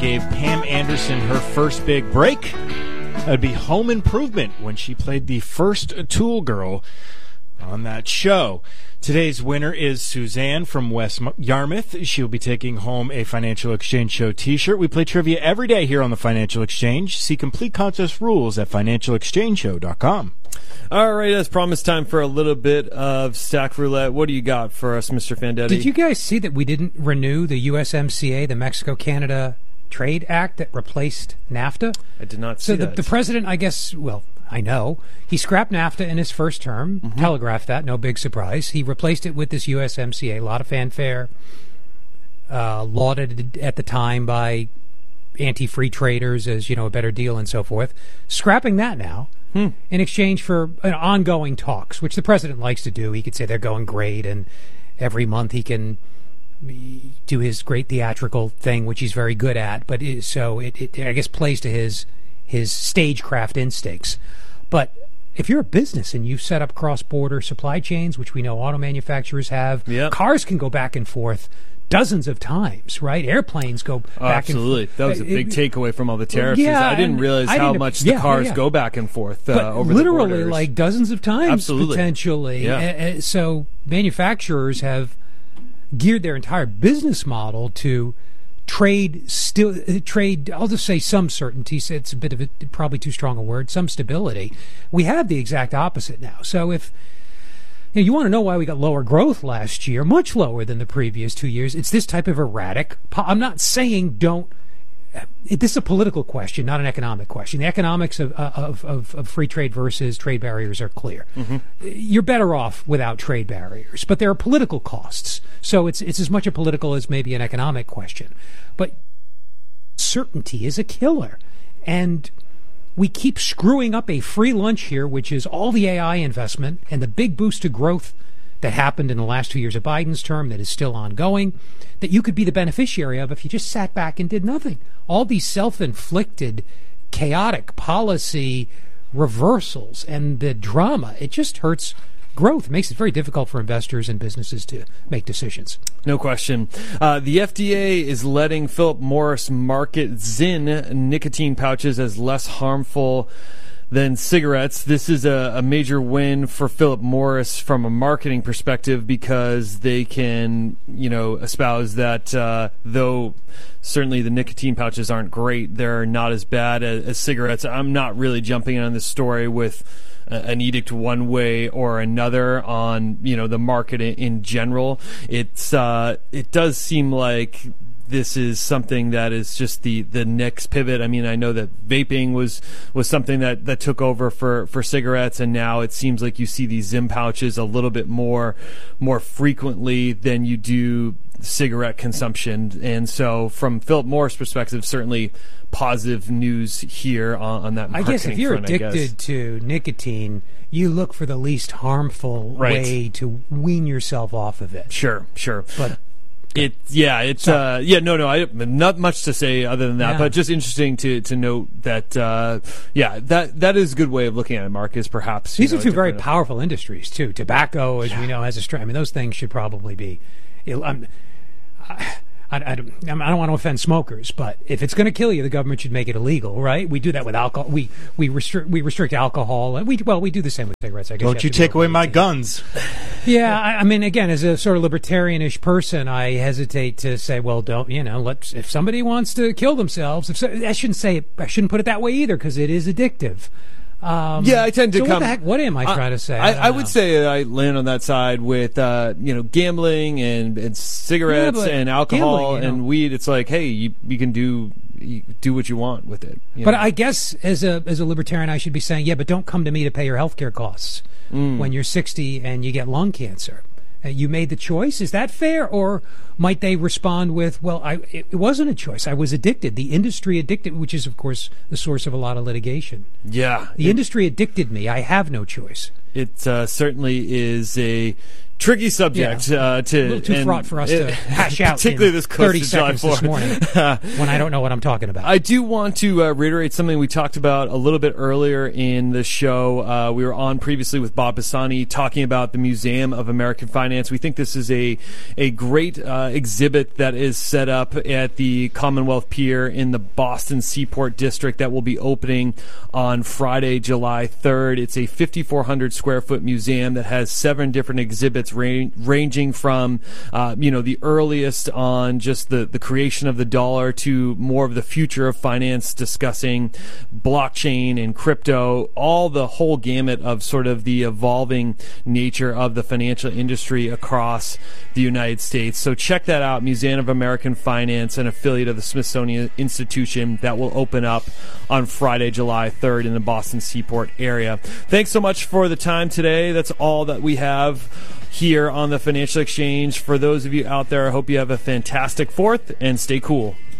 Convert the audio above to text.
gave Pam Anderson her first big break. That'd be Home Improvement when she played the first Tool Girl on that show. Today's winner is Suzanne from West Yarmouth. She'll be taking home a Financial Exchange Show t-shirt. We play trivia every day here on the Financial Exchange. See complete contest rules at financialexchangeshow.com. All right, as promised, time for a little bit of Stack Roulette. What do you got for us, Mr. Fandetti? Did you guys see that we didn't renew the USMCA, the Mexico-Canada Trade Act that replaced NAFTA? I did not see that. So the president, I guess, well, I know, he scrapped NAFTA in his first term, telegraphed that, no big surprise. He replaced it with this USMCA, a lot of fanfare, lauded at the time by anti-free traders as, a better deal and so forth. Scrapping that now in exchange for ongoing talks, which the president likes to do. He could say they're going great, and every month he can do his great theatrical thing, which he's very good at. But it I guess, plays to his stagecraft instincts. But if you're a business and you've set up cross-border supply chains, which we know auto manufacturers have, cars can go back and forth dozens of times, right? Airplanes go back absolutely. and forth. That was a big takeaway from all the tariffs. Yeah, I didn't realize how much the cars go back and forth over literally the borders. Like dozens of times, absolutely. Potentially. Yeah. So manufacturers have geared their entire business model to trade, I'll just say some certainty. It's a bit of probably too strong a word, some stability. We have the exact opposite now. So if you want to know why we got lower growth last year, much lower than the previous 2 years, it's this type of erratic. I'm not saying this is a political question, not an economic question. The economics of free trade versus trade barriers are clear. You're better off without trade barriers, but there are political costs. So it's as much a political as maybe an economic question. But certainty is a killer. And we keep screwing up a free lunch here, which is all the AI investment and the big boost to growth that happened in the last 2 years of Biden's term that is still ongoing, that you could be the beneficiary of if you just sat back and did nothing. All these self-inflicted, chaotic policy reversals and the drama, it just hurts growth. It makes it very difficult for investors and businesses to make decisions. No question. The FDA is letting Philip Morris market Zyn nicotine pouches as less harmful than cigarettes. This is a major win for Philip Morris from a marketing perspective because they can, espouse that though certainly the nicotine pouches aren't great, they're not as bad as cigarettes. I'm not really jumping in on this story with an edict one way or another on the market in general. It does seem like this is something that is just the next pivot. I mean, I know that vaping was something that took over for cigarettes, and now it seems like you see these Zyn pouches a little bit more frequently than you do cigarette consumption. And so from Philip Morris' perspective, certainly positive news here on that marketing I guess if you're front, addicted to nicotine, you look for the least harmful way to wean yourself off of it. Sure. But I not much to say other than that, but just interesting to note that that is a good way of looking at it, Mark, is perhaps these are two very powerful industries too. Tobacco, as we know, has a strength. I mean, those things should probably be I don't want to offend smokers, but if it's going to kill you, the government should make it illegal, right? We do that with alcohol. We restrict alcohol, and we do the same with cigarettes. I guess. Don't you take away my guns? Yeah, I mean, again, as a sort of libertarianish person, I hesitate to say, well, don't if somebody wants to kill themselves, I shouldn't put it that way either, because it is addictive. I tend to come. What am I trying to say? I would say I land on that side with gambling and cigarettes and alcohol and weed. It's like, hey, you can do what you want with it. But I guess as a libertarian, I should be saying, but don't come to me to pay your healthcare costs when you're 60 and you get lung cancer. You made the choice. Is that fair? Or might they respond with, well, it wasn't a choice. I was addicted. The industry addicted, which is, of course, the source of a lot of litigation. Yeah. The industry addicted me. I have no choice. It certainly is a tricky subject. A little too fraught for us to hash out particularly in this close 30 to July seconds this morning when I don't know what I'm talking about. I do want to reiterate something we talked about a little bit earlier in the show. We were on previously with Bob Pisani talking about the Museum of American Finance. We think this is a great exhibit that is set up at the Commonwealth Pier in the Boston Seaport District that will be opening on Friday, July 3rd. It's a 5,400 square foot museum that has 7 different exhibits ranging from the earliest on just the creation of the dollar to more of the future of finance, discussing blockchain and crypto, all the whole gamut of sort of the evolving nature of the financial industry across the United States. So check that out, Museum of American Finance, an affiliate of the Smithsonian Institution, that will open up on Friday, July 3rd in the Boston Seaport area. Thanks so much for the time today. That's all that we have here on the Financial Exchange. For those of you out there, I hope you have a fantastic 4th and stay cool.